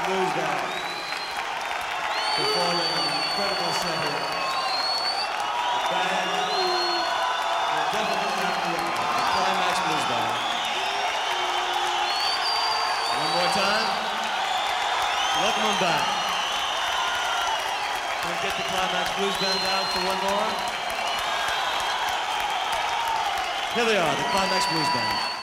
Blues Band performing an incredible set here. The band will definitely have to look at the Climax Blues Band. One more time. Welcome them back. Can we get the Climax Blues Band out for one more? Here they are, the Climax Blues Band.